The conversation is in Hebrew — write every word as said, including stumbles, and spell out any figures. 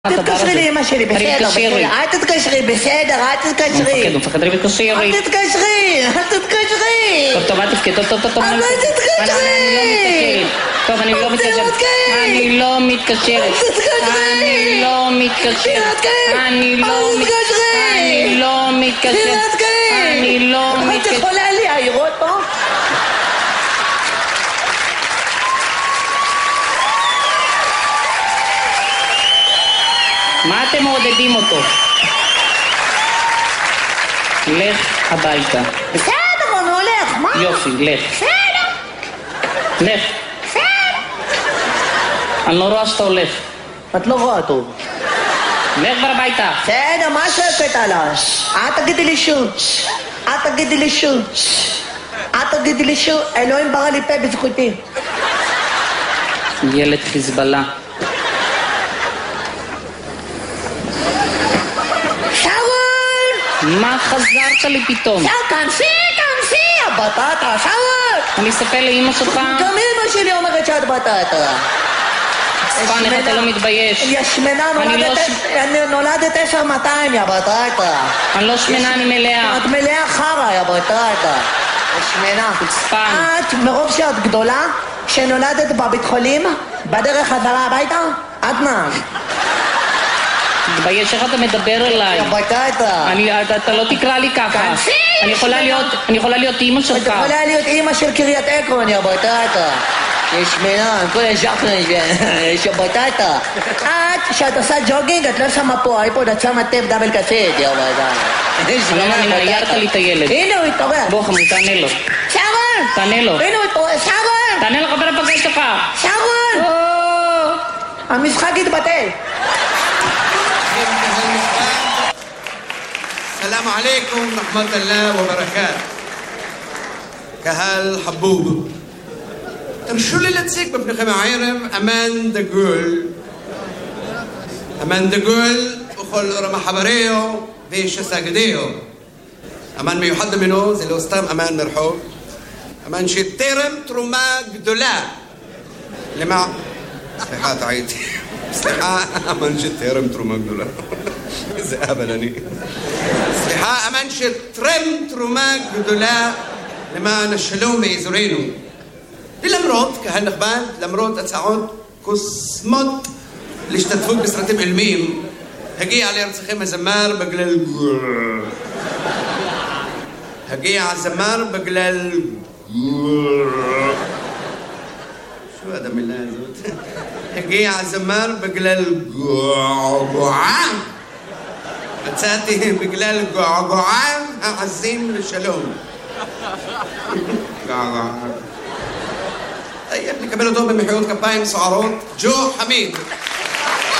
תתקשרי לאמא שלי, בסדר, בסדר, אל תתקשרי, בסדר, אל תתקשרי. הוא מפחד, הוא מתקשרי. אל תתקשרי, אל תתקשרי. טוב, טוב, אל תפקד, טוב, טוב, טוב. אל תתקשרי. טוב, אני לא מתקשרת. אני לא מתקשרת. אני לא מתקשרת. אני לא מתקשרת. אני לא מתקשרת. אני לא מתקשרת. את יכולה להעיר אותו? מה אתם מעודדים אותו? לך הביתה. בסדר, הוא הולך, מה? יופי, לך. בסדר. לך. בסדר. אני לא רואה שאתה הולך. את לא רואה טוב. לך כבר הביתה. בסדר, מה שקט עליי? אל תגידי לי שום. אל תגידי לי שום. אל תגידי לי שום. אלוהים ברא לי פה בזכותי. ילד חיזבאללה. מה חזרת לי פתאום? שאול, כנסי, כנסי, הבטטה, שאול! אני אספר לאמא שלך? גם אמא שלי אומרת שאת בטטה. ספן, איך אתה לא מתבייש? היא שמנה, נולדת עשר מאתיים, יא בטטה. אני לא שמנה, אני מלאה. את מלאה חרא, יא בטטה. שמנה. ספן. את, מרוב שאת גדולה, שנולדת בבית חולים, בדרך חזרה הביתה, את נהג. תתבייש, איך אתה מדבר אליי? יא בטטה. אתה לא תקרא לי ככה. כנסי! אני יכולה להיות אימא שלך. את יכולה להיות אימא של קריית עקרון, יא בטטה. יש שמנה, כל השחרן, יש יא בטטה. את, כשאת עושה ג'וגינג, את לא שמה פה אייפוד, את שמה טייפ דאבל קסט, יא בטטה. אני הערת לי את הילד. הנה הוא התעורר. בוא חמוד, תענה לו. שרון! תענה לו. הנה הוא התעורר, שרון! תענה לו חבר הפגש שלך. שרון! המשחק התבטל. السلام عليكم ورحمة الله وبركاته. קהל חבוב, תרשו לי להציג בפניכם הערב אמן דגול. אמן דגול וכל רמ"ח חבריו ושס"גדיו. אמן מיוחד ממנו, זה לא סתם אמן מרחוב, אמן שתרם תרומה גדולה למה... סליחה, טעיתי. סליחה, אמן שתרם תרומה גדולה. זה אבל אני. סליחה, אמן שתרם תרומה גדולה למען השלום באזורנו. ולמרות, קהל נכבד, למרות הצעות קוסמות להשתתפות בסרטים אילמים, הגיע לארצכם הזמר בגלל... הגיע הזמר בגלל... שו עד המילה הזאת? הגיע הזמר בגלל געגועה. מצאתי בגלל געגועה העזים לשלום. געגועה. טוב, נקבל אותו במחיאות כפיים סוערות. ג'ו חמיד.